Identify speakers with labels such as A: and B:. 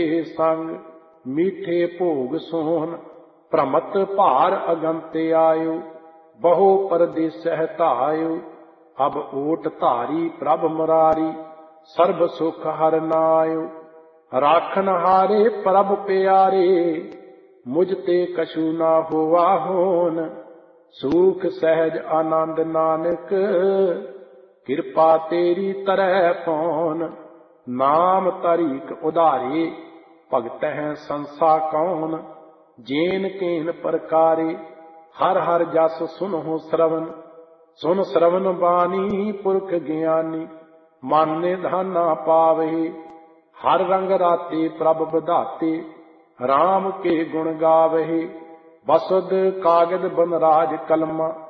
A: संग मीठे भोग सोहन भ्रमत भार अगंते आयो बहु परदेस हतायो अब ओट धारी प्रभ मुरारी सर्ब सुख हर नायो राखन हारे प्रभ प्यारे मुझ ते कछु ना होवा होन सुख सहज आनंद नानक कृपा तेरी तरह पौन नाम तरीक उधारे भगत है संसा कौन जेन केन प्रकारे हर हर जस सुनहो श्रवण सुन श्रवण बानी पुरख ज्ञानी मन निधाना पावे हर रंग राते प्रभ बधाते राम के गुण गावहे बसुध कागद बनराज कलमा